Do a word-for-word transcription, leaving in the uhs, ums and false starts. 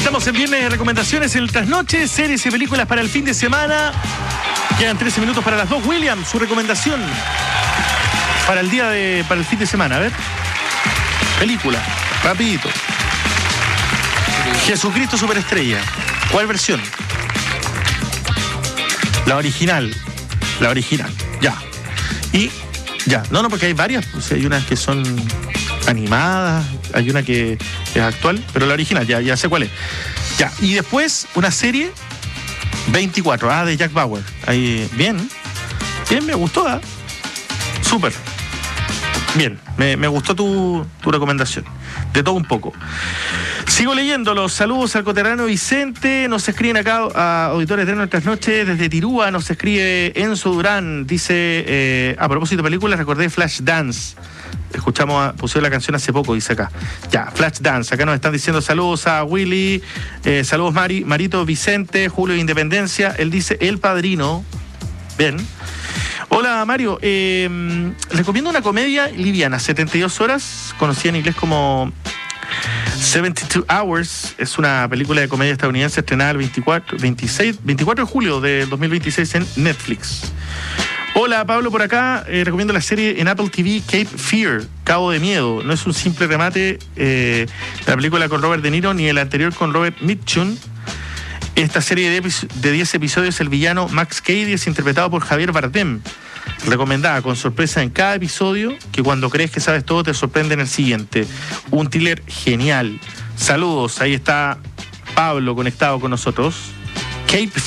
Estamos en viernes de recomendaciones en el trasnoche, series y películas para el fin de semana. Quedan trece minutos para las dos. William, su recomendación para el día de, para el fin de semana. A ver. Película, rapidito. Jesucristo Superestrella. ¿Cuál versión? La original. La original, ya. Y ya. No, no, porque hay varias. O sea, hay unas que son animadas, hay una que es actual, pero la original, ya, ya sé cuál es. Ya. Y después una serie veinticuatro, ah, de Jack Bauer. Ahí, bien. Bien, me gustó, ¿eh? Súper. Bien, me, me gustó tu, tu recomendación. De todo un poco. Sigo leyendo los saludos al coterráneo Vicente. Nos escriben acá a auditores de nuestras noches desde Tirúa. Nos escribe Enzo Durán. Dice, eh, a propósito de películas, recordé Flashdance. Escuchamos, pusieron la canción hace poco, dice acá. Ya, Flashdance. Acá nos están diciendo saludos a Willy. Eh, saludos Mari, Marito Vicente, Julio de Independencia. Él dice El Padrino. Bien. Hola Mario, eh, recomiendo una comedia liviana, setenta y dos horas, conocida en inglés como setenta y dos hours. Es una película de comedia estadounidense estrenada el veinticuatro, veintiséis, veinticuatro de julio de dos mil veintiséis en Netflix. Hola Pablo, por acá, eh, recomiendo la serie en Apple T V Cape Fear, Cabo de Miedo. No es un simple remate eh, de la película con Robert De Niro ni el anterior con Robert Mitchum. Esta serie de diez episodios, el villano Max Cady es interpretado por Javier Bardem. Recomendada con sorpresa en cada episodio, que cuando crees que sabes todo te sorprende en el siguiente. Un thriller genial. Saludos, ahí está Pablo conectado con nosotros. Cape